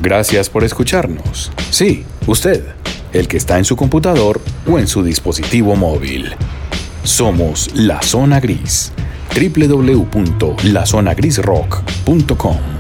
Gracias por escucharnos. Sí, usted, el que está en su computador o en su dispositivo móvil. Somos La Zona Gris. www.lazonagrisrock.com